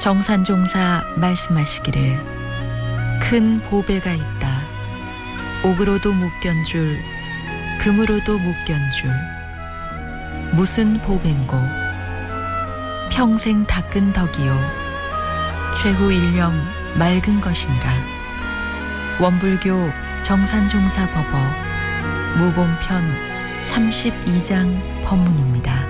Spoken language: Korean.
정산종사 말씀하시기를 큰 보배가 있다. 옥으로도 못 견줄 금으로도 못 견줄 무슨 보배인고 평생 닦은 덕이요 최후 일념 맑은 것이니라. 원불교 정산종사 법어 무본편 32장 법문입니다.